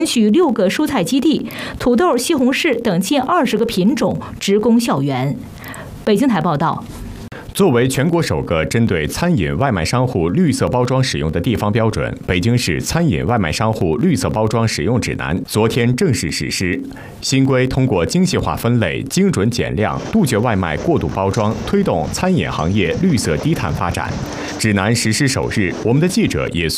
许6个蔬菜基地，土豆、西红柿等近20个品种直供校园。北京台报道。 作为全国首个针对餐饮外卖商户绿色包装使用的地方标准，北京市餐饮外卖商户绿色包装使用指南昨天正式实施。新规通过精细化分类、精准减量，杜绝外卖过度包装，推动餐饮行业绿色低碳发展。指南实施首日，我们的记者也